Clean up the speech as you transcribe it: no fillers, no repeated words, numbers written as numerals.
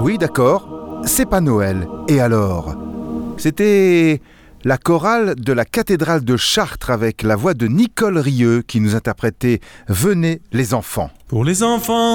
Oui, d'accord, c'est pas Noël. Et alors ? C'était la chorale de la cathédrale de Chartres avec la voix de Nicole Rieu qui nous interprétait « Venez les enfants ». Pour les enfants